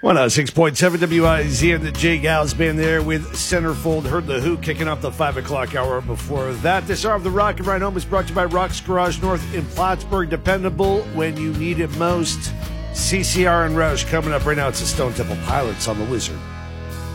106.7 WIZ and the J Gals band there with Centerfold. Heard the Who kicking off the 5 o'clock hour before that. This hour of the Rock and Ride Home is brought to you by Rock's Garage North in Plattsburgh. Dependable when you need it most. CCR and Roush coming up right now. It's the Stone Temple Pilots on the Wizard.